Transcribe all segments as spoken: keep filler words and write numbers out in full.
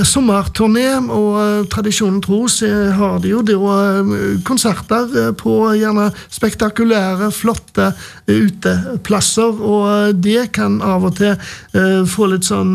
sommerturné, og uh, tradisjonen tro så har de jo det, uh, konserter uh, på gjerne spektakulære, flotte uh, uteplasser, og uh, det kan av og til uh, få litt sånn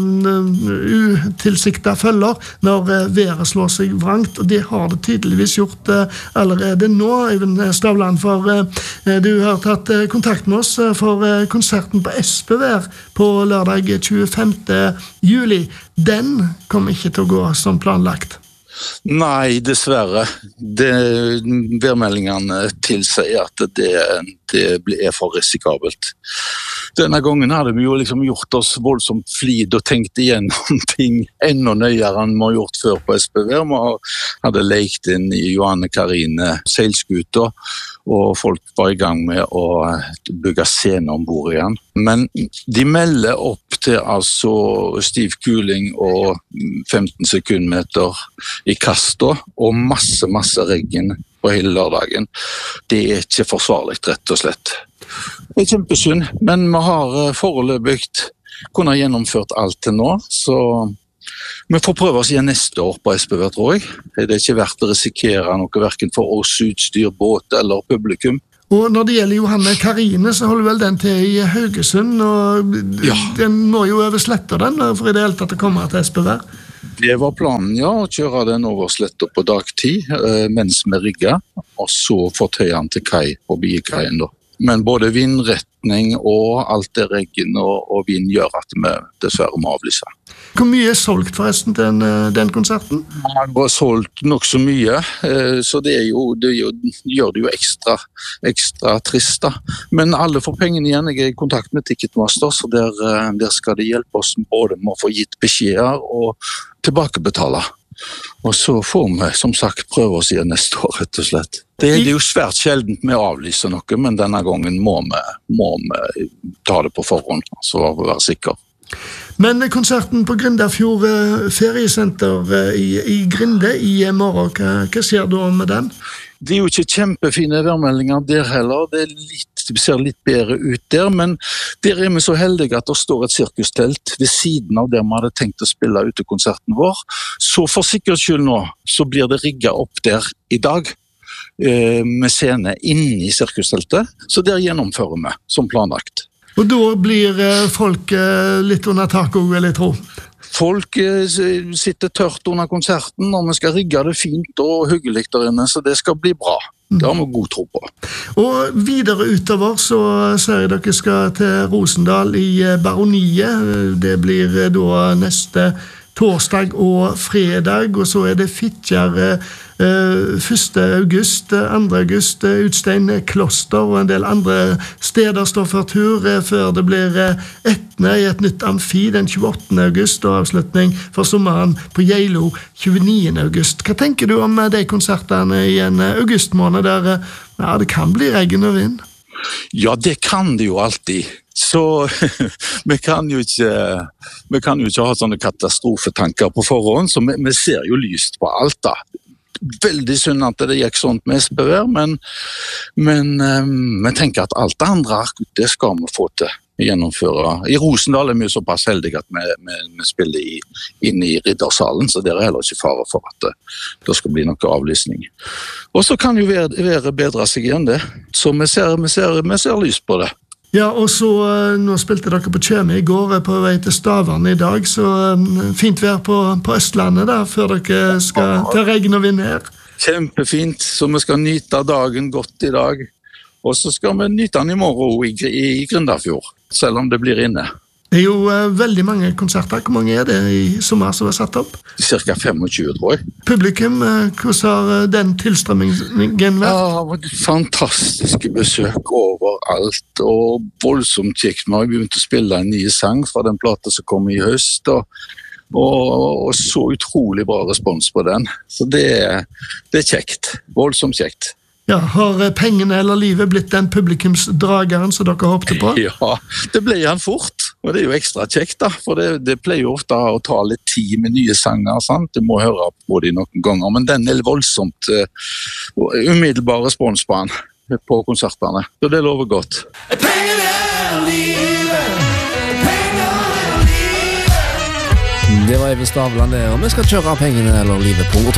uh, utilsikta følger når uh, været slår seg vrangt, og det har det tydeligvis gjort uh, allerede nå, Øyvind Stavland, for uh, du har tatt uh, kontakt med oss uh, for uh, konserten på Espevær på lørdag tjuefemte juli. Den kommer ikke til å gå som planlagt. Nei, dessverre. Det, værmeldingene tilsier at det, det er for risikabelt. Denne gangen hadde vi jo liksom gjort oss voldsomt flid og tenkt igjennom ting enda nøyere enn vi har gjort før på Espevær. Vi hadde lekt inn i Johanne Karine seilskuter, og folk var i gang med å bygge scene ombord igjen. Men de melder opp til altså stiv kuling og femten sekundmeter i kasta, og masse, masse regn på hele lørdagen. Det er ikke forsvarlig, rett og slett. Det er kjempesynd, men vi har foreløpig kunnet gjennomført alt til nå, så vi får prøve oss igjen neste år på Espevær, tror jeg. Det er ikke verdt å risikere noe hverken for oss, utstyr, båt eller publikum. Og når det gjelder Johanne Karine, så holder vel den til i Haugesund, og ja. Den må jo over sletta den, for i det hele tatt å komme til Espevær. Det var planen, ja, å kjøre den over sletta på dagtid, mens vi rigger, og så få tøye den til kai og biekaien da. Men både vindretning og alt det regn og, og vind gjør at vi dessverre må avlyse. Hvor mye er solgt forresten til den, den konserten? Man har solgt nok så mye, så det, er jo, det gjør det jo ekstra, ekstra trist da. Men alle får pengene igjen. Jeg er i kontakt med Ticketmaster, så der, der skal de hjelpe oss både med å få gitt beskjeder og tilbakebetale. Og så får vi, som sagt, prøve oss igjen neste år, rett og slett. Det er jo svært sjeldent med å avlyse noe, men denne gangen må vi, må vi ta det på forhånd, så vi være sikre. Men konserten på Grindafjord feriesenter i, i Grinde i morgen, hva, hva ser du om den? Det er jo ikke kjempefine værmeldinger der heller, det, er litt, det ser litt bedre ut der, men der er vi så heldige at det står et sirkustelt ved siden av der vi hadde tenkt å spille utekonserten vår. Så for sikkerhets skyld nå, så blir det rigget opp der i dag, eh, med scene inne i sirkusteltet, så der gjennomfører vi som planlagt. Og da blir folk litt under taket, vil jeg tro? Folk sitter tørt under konserten, og vi skal rigge det fint og hyggelig der inne, så det skal bli bra. Det har vi god tro på. Og videre utover så ser jeg dere skal til Rosendal i Baroniet. Det blir da neste torsdag og fredag, og så er det Fitjar eh, første august, andre august, Utstein kloster og en del andre steder står for tur, eh, før det blir eh, Etne i et nytt amfi den tjueåttende august, og avslutning for sommeren på Geilo tjueniende august. Hva tenker du om de konsertene i en augustmåned der eh, ja, det kan bli regn og vind? Ja, det kan det jo alltid. Så vi kan jo ikke, vi kan jo ikke ha sånne katastrofetanker på forhånd, så vi, vi ser jo lyst på alt da. Veldig synd at det gikk sånt med Espevær, men, men um, vi tenker at alt det andre, det skal vi få til å gjennomføre. I Rosendal er vi jo såpass heldige at vi, vi, vi spiller i, inne i Riddersalen, så det er heller ikke fare for at det, det skal bli noe avlysning. Og så kan jo være, være bedre seg igjen det, så vi ser, vi ser, vi ser lyst på det. Ja, og så nå spilte dere på Tjøme i går på vei til Stavern i dag, så fint vær på, på Østlandet da, før dere skal ta regn og vind her. Kjempefint, så vi skal nyte dagen godt i dag, og så skal vi nyte den i morgen i, i, i Grindafjord, selv om det blir inne. Det er jo uh, veldig mange konserter. Hvor mange er det i sommer som er satt opp? Cirka tjuefem, tror jeg. Publikum, uh, hvordan har den tilstrømmingen vært? Ja, fantastiske besøk overalt, og voldsomt kjekt. Vi har begynt å spille en ny sang fra den plata som kom i høst, og, og, og så utrolig bra respons på den. Så det, det er kjekt. Voldsomt kjekt. Ja, har pengene eller livet blitt den publikumsdrageren som dere håpte på? Ja, det ble han fort, og det er jo ekstra kjekt da, for det, det pleier jo ofte å ta litt tid med nye sanger, sant? Du må høre på dem noen ganger, men den er voldsomt uh, umiddelbar respons på han på konsertene, så det lover godt. Pengene er livet, pengene er livet. Det var Eivind Stavland det, og vi skal kjøre pengene eller livet på